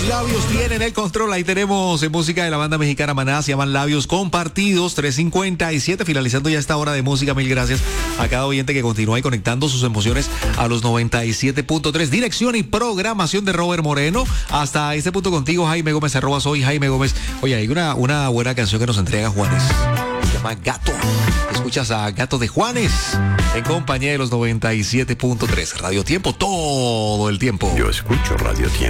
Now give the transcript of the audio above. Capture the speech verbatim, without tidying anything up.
Los Labios tienen el control. Ahí tenemos en música de la banda mexicana Maná, se llaman Labios Compartidos, tres cincuenta y siete, finalizando ya esta hora de música. Mil gracias a cada oyente que continúa ahí conectando sus emociones a los noventa y siete punto tres. Dirección y programación de Robert Moreno. Hasta este punto contigo, Jaime Gómez, arroba soy Jaime Gómez. Oye, hay una, una buena canción que nos entrega Juanes. Se llama Gato. Escuchas a Gato de Juanes en compañía de los noventa y siete punto tres. Radio Tiempo, todo el tiempo. Yo escucho Radio Tiempo.